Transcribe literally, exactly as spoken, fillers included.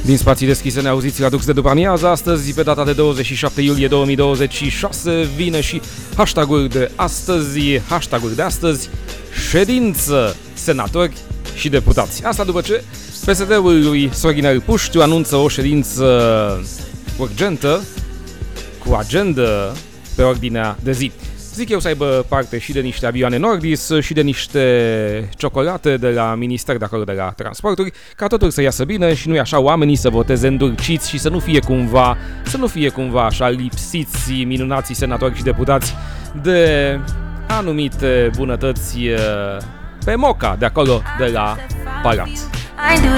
Din spații deschise ne auziți la Dux de după amiază. Astăzi, pe data de douăzeci și șapte iulie două mii douăzeci și șase, vine și hashtag-ul de astăzi, hashtag-ul de astăzi, ședință, senatori și deputați. Asta după ce P S D-ul lui Sorin Puștiu anunță o ședință urgentă cu agendă pe ordinea de zi. Zic eu să aibă parte și de niște avioane Nordis și de niște ciocolate de la Minister de acolo de la Transporturi, ca totul să iasă bine și nu-i așa oamenii să voteze îndurciți și să nu fie cumva, să nu fie cumva așa lipsiți minunații senatori și deputați de anumite bunătăți pe moca de acolo de la Palat.